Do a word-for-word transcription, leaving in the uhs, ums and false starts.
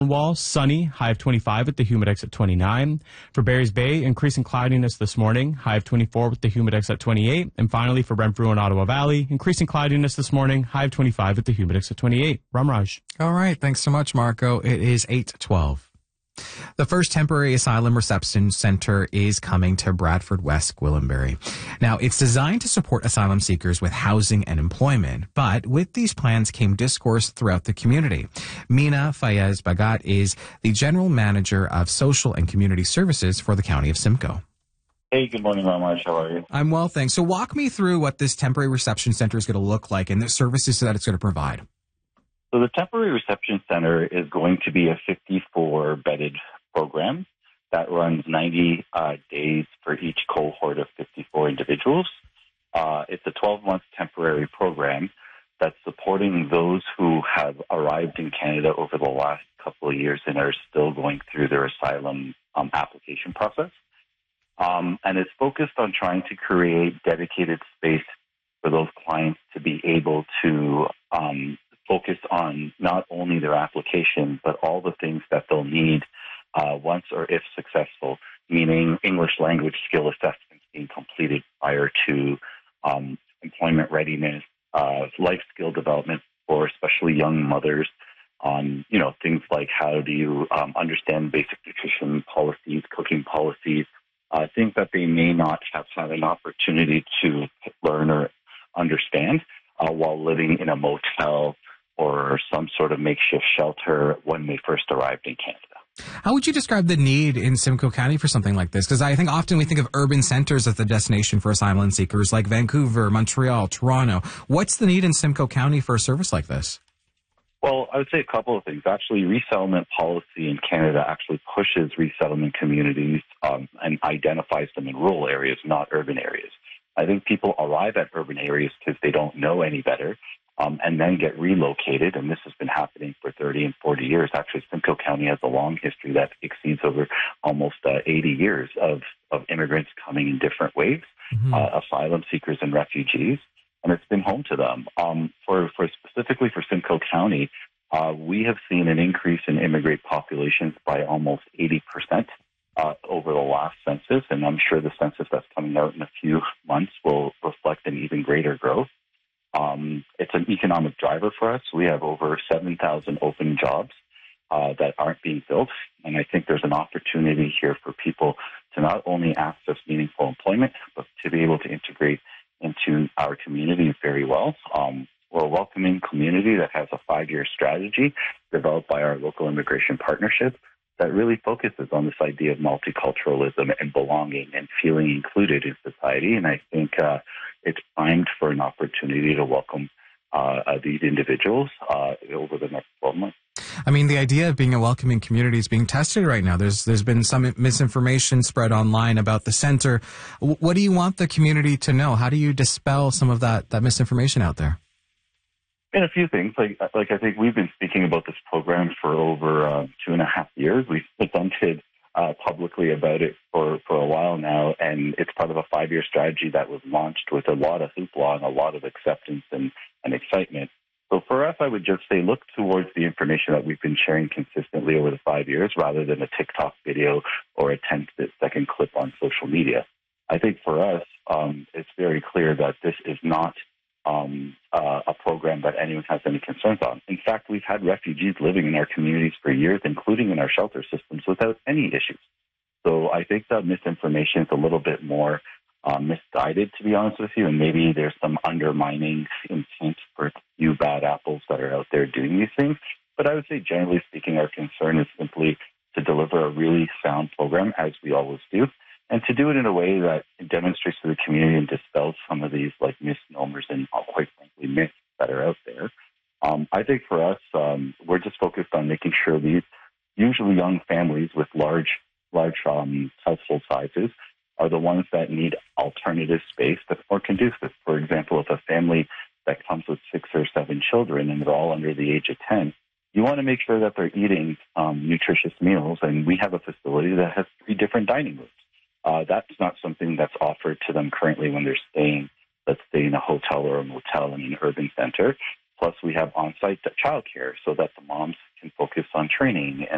Cornwall, sunny, high of twenty-five with the humidex at twenty-nine. For Barry's Bay, increasing cloudiness this morning, high of twenty-four with the humidex at twenty-eight. And finally, for Renfrew and Ottawa Valley, increasing cloudiness this morning, high of twenty-five with the humidex at twenty-eight. Ramraj. All right. Thanks so much, Marco. It is eight twelve. The first temporary asylum reception center is coming to Bradford West, Gwillimbury. Now, it's designed to support asylum seekers with housing and employment, but with these plans came discourse throughout the community. Mina Fayez Bagat is the general manager of social and community services for the county of Simcoe. Hey, good morning, Ramaj. How are you? I'm well, thanks. So walk me through what this temporary reception center is going to look like and the services that it's going to provide. So the temporary reception center is going to be a fifty-four bedded program that runs ninety uh, days for each cohort of fifty-four individuals. Uh, it's a twelve-month temporary program that's supporting those who have arrived in Canada over the last couple of years and are still going through their asylum um, application process. Um, and it's focused on trying to create dedicated space for those clients to be able to um, focus on not only their application, but all the things that they'll need uh, once or if successful, meaning English language skill assessments being completed prior to um, employment readiness, uh, life skill development for especially young mothers on, you know, things like how do you um, understand basic nutrition policies, cooking policies, uh, things that they may not have had an opportunity to learn or understand uh, while living in a motel or some sort of makeshift shelter when they first arrived in Canada. How would you describe the need in Simcoe County for something like this? Because I think often we think of urban centers as the destination for asylum seekers like Vancouver, Montreal, Toronto. What's the need in Simcoe County for a service like this? Well, I would say a couple of things. Actually, resettlement policy in Canada actually pushes resettlement communities um, and identifies them in rural areas, not urban areas. I think people arrive at urban areas because they don't know any better. Um, and then get relocated, and this has been happening for thirty and forty years. Actually, Simcoe County has a long history that exceeds over almost uh, eighty years of, of immigrants coming in different waves, mm-hmm. uh, asylum seekers and refugees, and it's been home to them. Um, for, for specifically for Simcoe County, uh, we have seen an increase in immigrant populations by almost eighty percent uh, over the last census, and I'm sure the census that's coming out in a few months will reflect an even greater growth. Um, it's an economic driver for us. We have over seven thousand open jobs uh, that aren't being filled. And I think there's an opportunity here for people to not only access meaningful employment, but to be able to integrate into our community very well. Um, we're a welcoming community that has a five-year strategy developed by our local immigration partnership that really focuses on this idea of multiculturalism and belonging and feeling included in society. And I think uh, it's primed for an opportunity to welcome uh, uh, these individuals uh, over the next twelve months. I mean, the idea of being a welcoming community is being tested right now. There's There's been some misinformation spread online about the center. W- what do you want the community to know? How do you dispel some of that, that misinformation out there? And a few things, like like I think we've been speaking about this program for over uh, two and a half years. We've presented uh, publicly about it for, for a while now, and it's part of a five-year strategy that was launched with a lot of hoopla and a lot of acceptance and, and excitement. So for us, I would just say look towards the information that we've been sharing consistently over the five years rather than a TikTok video or a ten-second clip on social media. I think for us, um, it's very clear that this is not Um, uh, a program that anyone has any concerns on. In fact, we've had refugees living in our communities for years, including in our shelter systems, without any issues. So I think that misinformation is a little bit more uh, misguided, to be honest with you, and maybe there's some undermining intent for you bad apples that are out there doing these things. But I would say, generally speaking, our concern is simply to deliver a really sound program, as we always do, and to do it in a way that demonstrates to the community and dispels some of these like misnomers and uh, quite frankly myths that are out there. Um, I think for us, um, we're just focused on making sure these usually young families with large, large um, household sizes are the ones that need alternative space that's more conducive. For example, if a family that comes with six or seven children and they're all under the age of ten, you want to make sure that they're eating um, nutritious meals, and we have a facility that has three different dining rooms. Uh, that's not something that's offered to them currently when they're staying, let's say, in a hotel or a motel in an urban center. Plus, we have on-site childcare so that the moms can focus on training and